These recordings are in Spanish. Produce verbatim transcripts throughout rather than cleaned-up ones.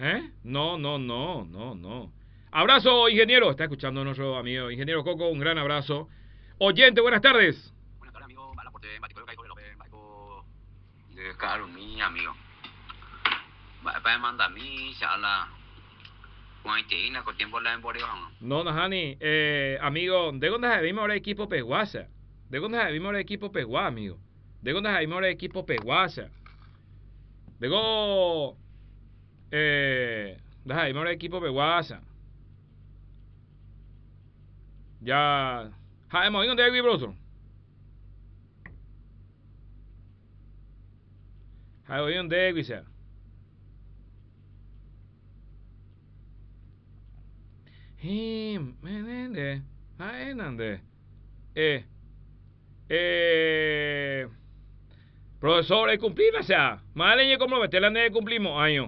¿Eh? No, no, no, no, no. Abrazo, ingeniero. Está escuchando a nuestro amigo ingeniero Coco. Un gran abrazo. Oyente, buenas tardes. Buenas tardes, amigo. Bala porte, Batico, Caico, López, Batico. De caro, mi amigo. Va a mandar mi chala. Cuánteina, con tiempo la emboreo. No, Najani. Eh, amigo, ¿de dónde vimos ahora equipo Peguasa? ¿De dónde vimos ahora equipo Peguá, amigo? ¿De dónde vimos ahora equipo Peguasa? ¿De go? Eh, ¿de vimos ahora equipo Peguasa? Ya. Ha, hemos ido de aquí, broso. Ha, hemos ido de aquí, sea. Him, menende, aenande. Eh, eh, profesor, el cumplir, o sea, más leñe como meterla en el cumplimos año.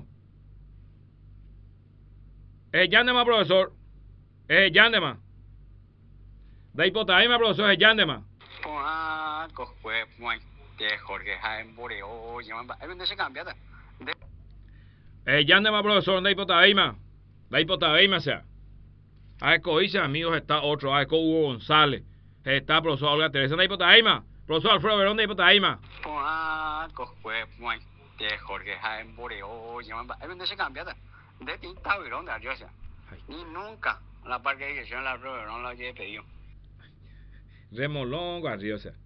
Eh, Yandema, profesor. Eh, Yandema. Da hipotaima, profesor, eh, Yandema. Ah, cosque, muy. Que Jorge Jaén Boreo, llaman. Hay un descambiada. Eh, Yandema, profesor, da hipotaima. Da hipotaima, o sea. A escogerse, amigos, está otro. A esco Hugo González. Está profesor Olga Teresa, da hipotaima. Profesor Alfredo Verón, da hipotaima. Ah, cosque, muy. Que Jorge Jaén Boreo, llaman. Hay un descambiada. De tinta Verón de Ariosa. Ni nunca la parte de dirección la Alfredo Verón la había pedido. Remolón, García, o sea.